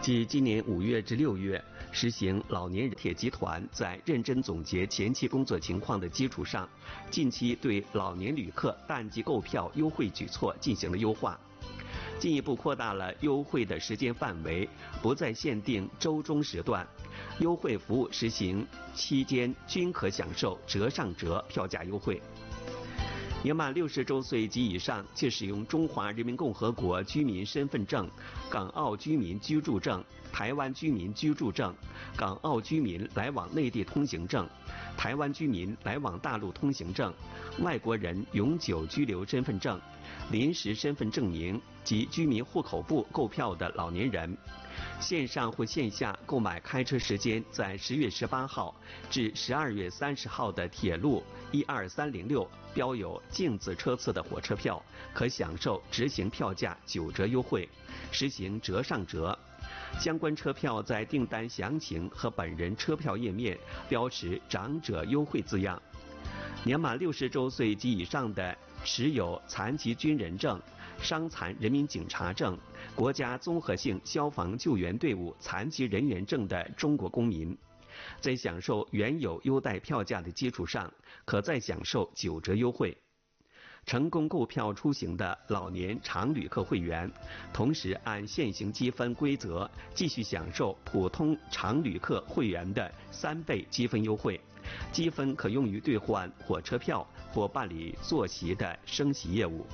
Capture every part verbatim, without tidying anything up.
即今年五月至六月，实行老年人铁集团在认真总结前期工作情况的基础上，近期对老年旅客淡季购票优惠举措进行了优化，进一步扩大了优惠的时间范围，不再限定周中时段，优惠服务实行期间均可享受折上折票价优惠。年满六十周岁及以上且使用中华人民共和国居民身份证、港澳居民居住证、台湾居民居住证、港澳居民来往内地通行证、台湾居民来往大陆通行证、外国人永久居留身份证、临时身份证明及居民户口簿购票的老年人，线上或线下购买开车时间在十月十八号至十二月三十号的铁路一二三零六标有镜子车次的火车票，可享受直行票价九折优惠，实行折上折。相关车票在订单详情和本人车票页面标识长者优惠字样。年满六十周岁及以上的持有残疾军人证、伤残人民警察证、国家综合性消防救援队伍残疾人员证的中国公民，在享受原有优待票价的基础上，可再享受九折优惠。成功购票出行的老年常旅客会员，同时按现行积分规则继续享受普通常旅客会员的三倍积分优惠，积分可用于兑换火车票或办理坐席的升席业务。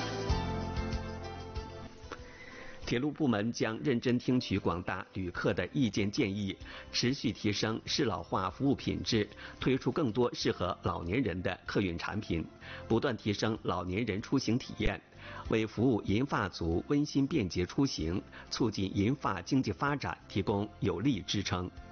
铁路部门将认真听取广大旅客的意见建议，持续提升适老化服务品质，推出更多适合老年人的客运产品，不断提升老年人出行体验，为服务银发族温馨便捷出行、促进银发经济发展提供有力支撑。